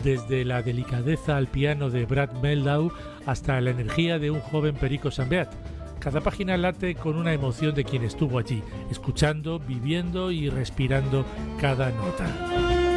desde la delicadeza al piano de Brad Mehldau hasta la energía de un joven Perico Sambeat. Cada página late con una emoción de quien estuvo allí, escuchando, viviendo y respirando cada nota.